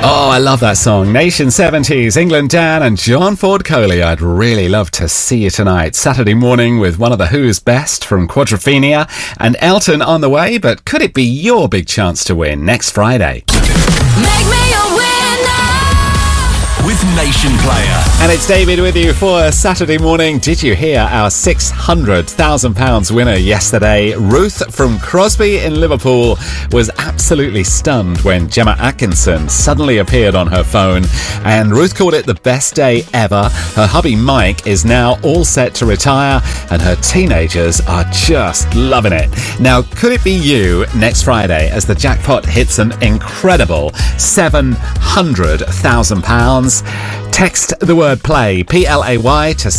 Oh, I love that song. Nation 70s, England Dan and John Ford Coley. I'd really love to see you tonight. Saturday morning with one of the Who's best from Quadrophenia and Elton on the way. But could it be your big chance to win next Friday? Make me a winner with Nation Player. And it's David with you for Saturday morning. Did you hear our £600,000 winner yesterday? Ruth from Crosby in Liverpool was absolutely stunned when Gemma Atkinson suddenly appeared on her phone, and Ruth called it the best day ever. Her hubby Mike is now all set to retire, and her teenagers are just loving it. Now, could it be you next Friday as the jackpot hits an incredible £700,000? Text the word play, PLAY, to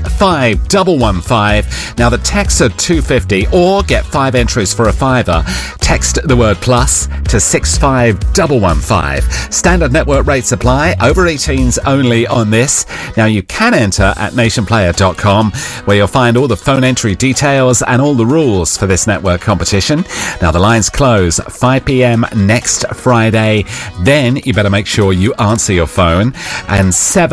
65115. Now the texts are $2.50 or get 5 entries for a £5. Text the word plus to 65115. Standard network rates apply. Over 18s only on this. Now you can enter at nationplayer.com, where you'll find all the phone entry details and all the rules for this network competition. Now the lines close 5 p.m. next Friday. Then you better make sure you answer your phone, and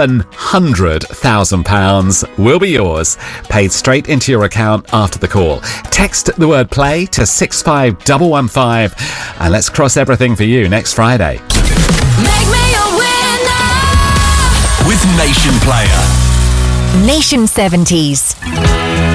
£700,000 will be yours, paid straight into your account after the call. Text the word play to 65115, and let's cross everything for you next Friday. Make me a winner with Nation Player. Nation 70s.